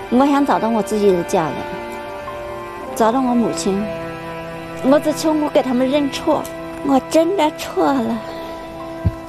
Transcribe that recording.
我想找到我自己的家人，找到我母亲。我只求我给他们认错，我真的错了。